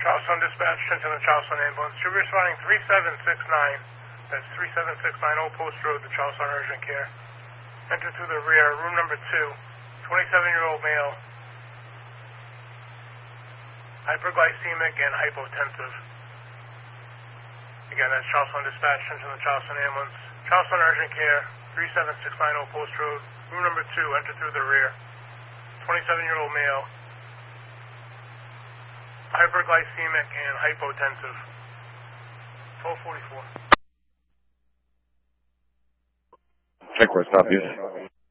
Charleston dispatch, to the Charleston ambulance. Should be responding 3769. That's 3769 Old Post Road, the Charleston Urgent Care. Enter through the rear, room number 2. 27-year-old male. Hyperglycemic and hypotensive. Again, that's Charleston dispatch, to the Charleston ambulance. Charleston Urgent Care, 3769 Old Post Road, room number 2. Enter through the rear. 27-year-old male. Hyperglycemic and hypotensive. 1244. Check where stop you.